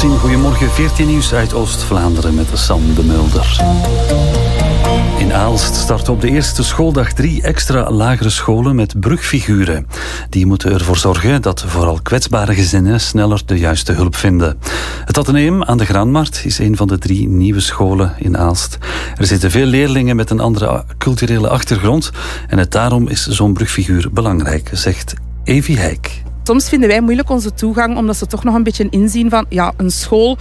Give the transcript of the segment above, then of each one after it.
in Goedemorgen 14 Nieuws uit Oost-Vlaanderen met Sam de Mulder. In Aalst starten op de eerste schooldag 3 extra lagere scholen met brugfiguren. Die moeten ervoor zorgen dat vooral kwetsbare gezinnen sneller de juiste hulp vinden. Het Atheneum aan de Graanmarkt is een van de 3 nieuwe scholen in Aalst. Er zitten veel leerlingen met een andere culturele achtergrond en daarom is zo'n brugfiguur belangrijk, zegt Evie Heijk. Soms vinden wij moeilijk onze toegang, omdat ze toch nog een beetje inzien van een school,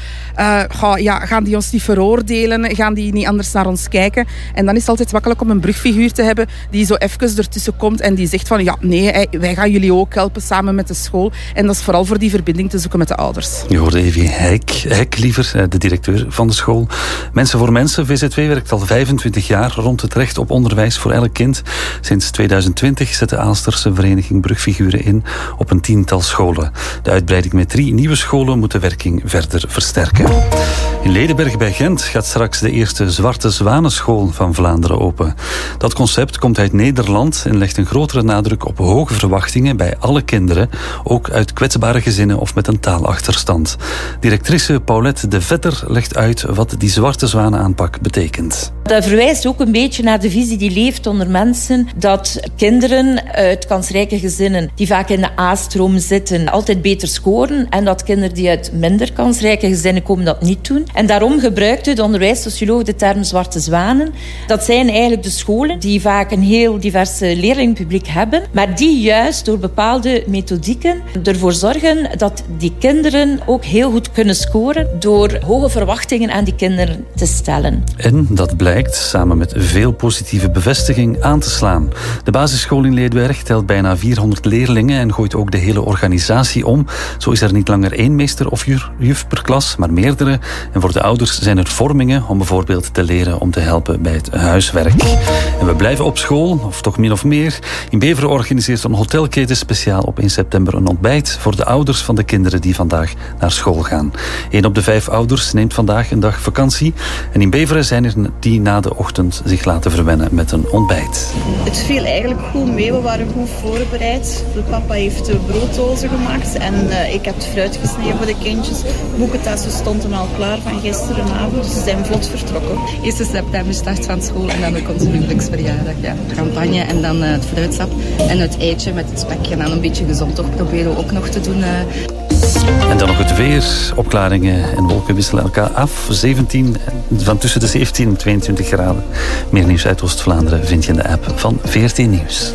gaan die ons niet veroordelen, gaan die niet anders naar ons kijken. En dan is het altijd makkelijk om een brugfiguur te hebben die zo even ertussen komt en die zegt van wij gaan jullie ook helpen samen met de school. En dat is vooral voor die verbinding te zoeken met de ouders. Je hoorde Evie Heik liever, de directeur van de school. Mensen voor Mensen, VZW, werkt al 25 jaar rond het recht op onderwijs voor elk kind. Sinds 2020 zet de Aalsterse vereniging brugfiguren in op een 10-tal scholen. De uitbreiding met 3 nieuwe scholen moet de werking verder versterken. In Ledenberg bij Gent gaat straks de eerste Zwarte Zwanenschool van Vlaanderen open. Dat concept komt uit Nederland en legt een grotere nadruk op hoge verwachtingen bij alle kinderen, ook uit kwetsbare gezinnen of met een taalachterstand. Directrice Paulette de Vetter legt uit wat die Zwarte Zwanenaanpak betekent. Dat verwijst ook een beetje naar de visie die leeft onder mensen, dat kinderen uit kansrijke gezinnen die vaak in de A-stroom zitten altijd beter scoren en dat kinderen die uit minder kansrijke gezinnen komen dat niet doen. En daarom gebruikt de onderwijssocioloog de term Zwarte Zwanen. Dat zijn eigenlijk de scholen die vaak een heel divers leerlingpubliek hebben, maar die juist door bepaalde methodieken ervoor zorgen dat die kinderen ook heel goed kunnen scoren door hoge verwachtingen aan die kinderen te stellen. En dat blijkt samen met veel positieve bevestiging aan te slaan. De basisschool in Ledenberg telt bijna 400 leerlingen en gooit ook de hele organisatie om. Zo is er niet langer 1 meester of juf per klas, maar meerdere. En voor de ouders zijn er vormingen om bijvoorbeeld te leren om te helpen bij het huiswerk. En we blijven op school, of toch min of meer. In Beveren organiseert een hotelketen speciaal op 1 september een ontbijt voor de ouders van de kinderen die vandaag naar school gaan. 1 op de 5 ouders neemt vandaag een dag vakantie. En in Beveren zijn er die na de ochtend zich laten verwennen met een ontbijt. Het viel eigenlijk goed mee, we waren goed voorbereid. De papa heeft de brooddozen gemaakt en ik heb het fruit gesneden voor de kindjes. Boekentassen stonden al klaar van gisterenavond, dus ze zijn vlot vertrokken. 1 september start van school en dan ook onze huwelijksverjaardag. Ja. Champagne en dan het fruitsap en het eitje met het spekje en dan een beetje gezond toch proberen we ook nog te doen. En dan nog het weer. Opklaringen en wolken wisselen elkaar af. Van tussen de 17 en 22 graden. Meer nieuws uit Oost-Vlaanderen vind je in de app van 14 Nieuws.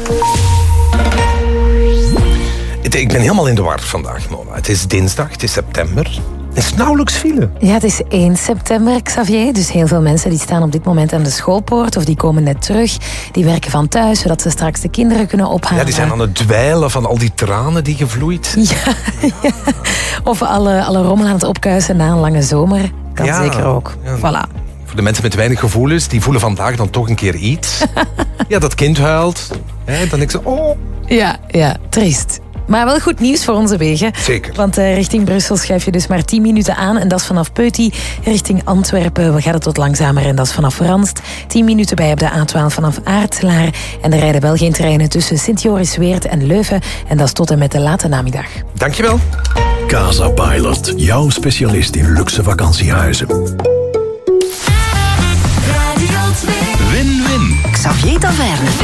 Ik ben helemaal in de war vandaag, Mona. Het is dinsdag, het is september. Het is nauwelijks file. Ja, het is 1 september, Xavier. Dus heel veel mensen die staan op dit moment aan de schoolpoort of die komen net terug. Die werken van thuis, zodat ze straks de kinderen kunnen ophalen. Ja, die zijn aan het dweilen van al die tranen die gevloeid. Ja. Of alle rommel aan het opkuisen na een lange zomer. Kan zeker ook. Ja. Voilà. Voor de mensen met weinig gevoelens, die voelen vandaag dan toch een keer iets. Ja, dat kind huilt. Dan denk ik zo, oh. Ja, triest. Maar wel goed nieuws voor onze wegen. Zeker. Want richting Brussel schuif je dus maar 10 minuten aan. En dat is vanaf Peuty richting Antwerpen. We gaan het wat langzamer en dat is vanaf Ranst. 10 minuten bij op de A12 vanaf Aartselaar. En er rijden wel geen treinen tussen Sint-Joris-Weert en Leuven. En dat is tot en met de late namiddag. Dankjewel. Casa Pilot, jouw specialist in luxe vakantiehuizen. Win-win. Xavier Taverne.